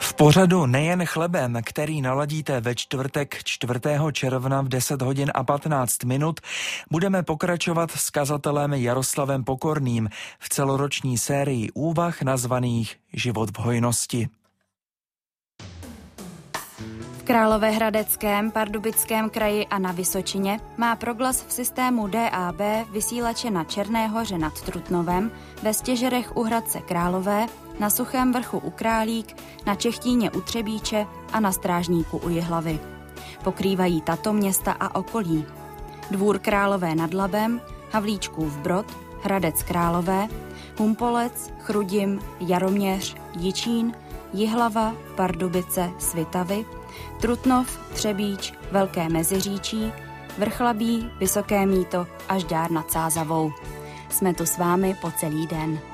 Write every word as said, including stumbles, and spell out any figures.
V pořadu Nejen chlebem, který naladíte ve čtvrtek čtvrtého června v deset hodin a patnáct minut, budeme pokračovat s kazatelem Jaroslavem Pokorným v celoroční sérii úvah nazvaných Život v hojnosti. V Královéhradeckém, Pardubickém kraji a na Vysočině má Proglas v systému D A B vysílače na Černé Hoře nad Trutnovem, ve Stěžerech u Hradce Králové, na Suchém vrchu u Králík, na Čechtíně u Třebíče a na Strážníku u Jihlavy. Pokrývají tato města a okolí: Dvůr Králové nad Labem, Havlíčkův Brod, Hradec Králové, Humpolec, Chrudim, Jaroměř, Jičín, Jihlava, Pardubice, Svitavy, Trutnov, Třebíč, Velké Meziříčí, Vrchlabí, Vysoké Mýto až Žďár nad Sázavou. Jsme tu s vámi po celý den.